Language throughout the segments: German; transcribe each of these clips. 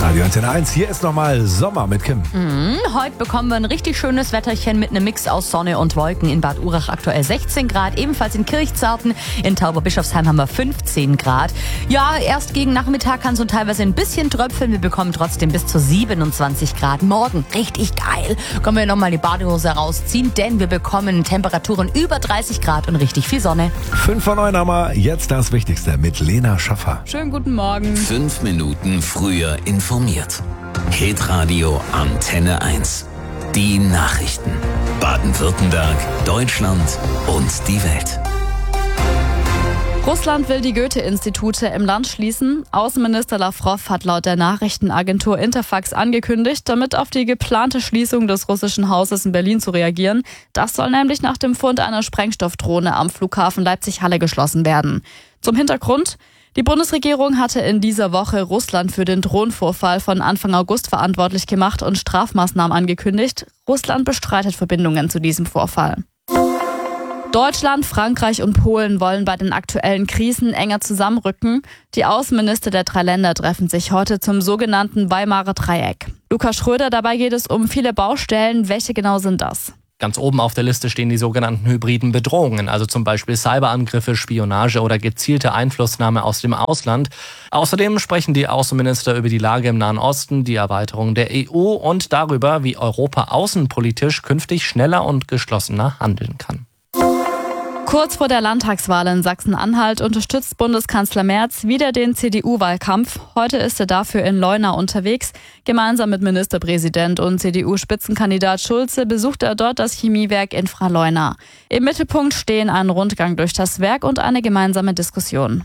Radio Antenne 1, hier ist nochmal Sommer mit Kim. Heute bekommen wir ein richtig schönes Wetterchen mit einem Mix aus Sonne und Wolken. In Bad Urach aktuell 16 Grad, ebenfalls in Kirchzarten. In Tauberbischofsheim haben wir 15 Grad. Ja, erst gegen Nachmittag kann es und teilweise ein bisschen tröpfeln. Wir bekommen trotzdem bis zu 27 Grad. Morgen richtig geil. Können wir nochmal die Badehose rausziehen, denn wir bekommen Temperaturen über 30 Grad und richtig viel Sonne. 5 vor 9 haben wir jetzt das Wichtigste mit Lena Schaffer. Schönen guten Morgen. 5 Minuten früher informiert. Hitradio Antenne 1. Die Nachrichten. Baden-Württemberg, Deutschland und die Welt. Russland will die Goethe-Institute im Land schließen. Außenminister Lavrov hat laut der Nachrichtenagentur Interfax angekündigt, damit auf die geplante Schließung des russischen Hauses in Berlin zu reagieren. Das soll nämlich nach dem Fund einer Sprengstoffdrohne am Flughafen Leipzig-Halle geschlossen werden. Zum Hintergrund: Die Bundesregierung hatte in dieser Woche Russland für den Drohnenvorfall von Anfang August verantwortlich gemacht und Strafmaßnahmen angekündigt. Russland bestreitet Verbindungen zu diesem Vorfall. Deutschland, Frankreich und Polen wollen bei den aktuellen Krisen enger zusammenrücken. Die Außenminister der 3 Länder treffen sich heute zum sogenannten Weimarer Dreieck. Lukas Schröder, dabei geht es um viele Baustellen. Welche genau sind das? Ganz oben auf der Liste stehen die sogenannten hybriden Bedrohungen, also zum Beispiel Cyberangriffe, Spionage oder gezielte Einflussnahme aus dem Ausland. Außerdem sprechen die Außenminister über die Lage im Nahen Osten, die Erweiterung der EU und darüber, wie Europa außenpolitisch künftig schneller und geschlossener handeln kann. Kurz vor der Landtagswahl in Sachsen-Anhalt unterstützt Bundeskanzler Merz wieder den CDU-Wahlkampf. Heute ist er dafür in Leuna unterwegs. Gemeinsam mit Ministerpräsident und CDU-Spitzenkandidat Schulze besucht er dort das Chemiewerk Infra-Leuna. Im Mittelpunkt stehen ein Rundgang durch das Werk und eine gemeinsame Diskussion.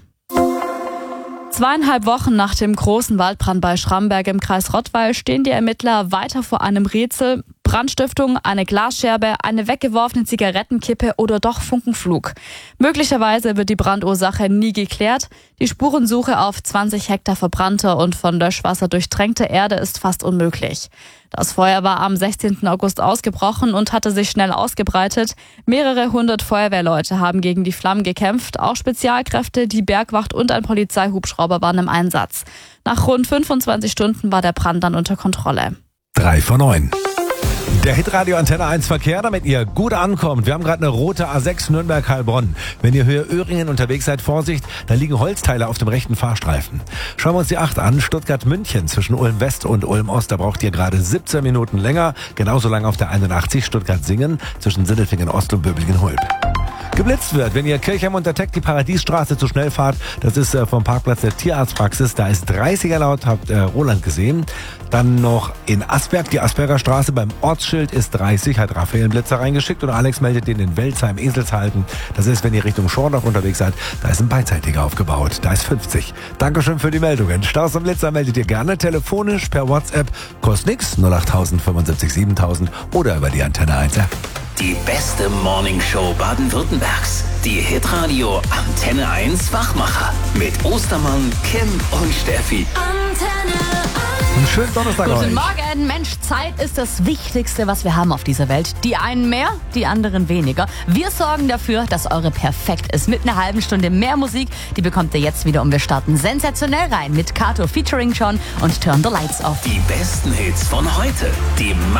2,5 Wochen nach dem großen Waldbrand bei Schramberg im Kreis Rottweil stehen die Ermittler weiter vor einem Rätsel. Brandstiftung, eine Glasscherbe, eine weggeworfene Zigarettenkippe oder doch Funkenflug. Möglicherweise wird die Brandursache nie geklärt. Die Spurensuche auf 20 Hektar verbrannter und von Löschwasser durchtränkter Erde ist fast unmöglich. Das Feuer war am 16. August ausgebrochen und hatte sich schnell ausgebreitet. Mehrere hundert Feuerwehrleute haben gegen die Flammen gekämpft. Auch Spezialkräfte, die Bergwacht und ein Polizeihubschrauber waren im Einsatz. Nach rund 25 Stunden war der Brand dann unter Kontrolle. 3 vor 9. Der Hitradio Antenne 1 Verkehr, damit ihr gut ankommt. Wir haben gerade eine rote A6 Nürnberg-Heilbronn. Wenn ihr Höhe Öhringen unterwegs seid, Vorsicht, da liegen Holzteile auf dem rechten Fahrstreifen. Schauen wir uns die 8 an. Stuttgart-München zwischen Ulm-West und Ulm-Ost. Da braucht ihr gerade 17 Minuten länger. Genauso lang auf der 81 Stuttgart-Singen zwischen Sindelfingen-Ost und Böblingen-Hulb. Geblitzt wird, wenn ihr Kirchheim und der Tech die Paradiesstraße zu schnell fahrt. Das ist vom Parkplatz der Tierarztpraxis. Da ist 30er laut, habt Roland gesehen. Dann noch in Asberg, die Asberger Straße beim Ortsschild ist 30, hat Raphael einen Blitzer reingeschickt und Alex meldet den in Welzheim, Eselshalden. Das ist, wenn ihr Richtung Schorndorf unterwegs seid, da ist ein beidseitiger aufgebaut, da ist 50. Dankeschön für die Meldungen. Staus und Blitzer meldet ihr gerne telefonisch per WhatsApp. Kostet nix, 08000 75 7000 oder über die Antenne 1 App. Die beste Morningshow Baden-Württembergs. Die Hitradio Antenne 1 Wachmacher. Mit Ostermann, Kim und Steffi. Antenne 1. Einen schönen Donnerstag Guten euch. Morgen, Mensch, Zeit ist das Wichtigste, was wir haben auf dieser Welt. Die einen mehr, die anderen weniger. Wir sorgen dafür, dass eure perfekt ist. Mit einer halben Stunde mehr Musik, die bekommt ihr jetzt wieder und wir starten sensationell rein mit Kato featuring John und Turn the Lights Off. Die besten Hits von heute. Die